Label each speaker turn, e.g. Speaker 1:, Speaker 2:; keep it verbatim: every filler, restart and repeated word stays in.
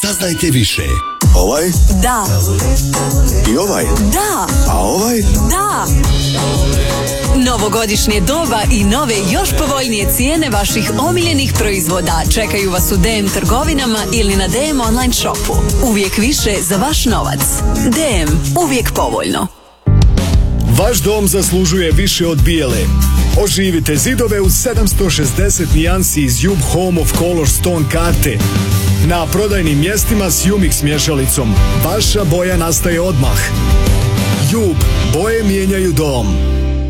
Speaker 1: Saznajte više.
Speaker 2: Ovaj?
Speaker 3: Da.
Speaker 2: I ovaj?
Speaker 3: Da.
Speaker 2: A ovaj?
Speaker 3: Da. Novogodišnje doba i nove još povoljnije cijene vaših omiljenih proizvoda čekaju vas u D M trgovinama ili na D M online shopu. Uvijek više za vaš novac. D M. Uvijek povoljno.
Speaker 4: Vaš dom zaslužuje više od bijele. Oživite zidove u sedamsto šezdeset nijansi iz Jub Home of Color Stone karte. Na prodajnim mjestima s Umix mješalicom. Vaša boja nastaje odmah. Jub. Boje mijenjaju dom.